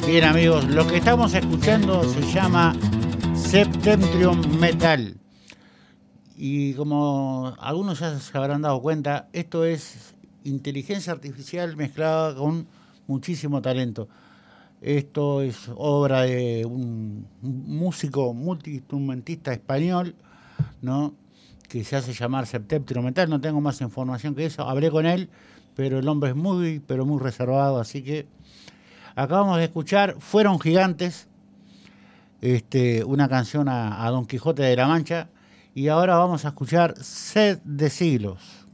Bien amigos, lo que estamos escuchando se llama Septentrion Metal. Y como algunos ya se habrán dado cuenta, esto es inteligencia artificial mezclada con muchísimo talento. Esto es obra de un músico multiinstrumentista español, ¿no?, que se hace llamar Septentrion Metal. No tengo más información que eso. Hablé con él, pero el hombre es muy, pero muy reservado, así que acabamos de escuchar Fueron Gigantes, una canción a Don Quijote de la Mancha, y ahora vamos a escuchar Sed de Siglos.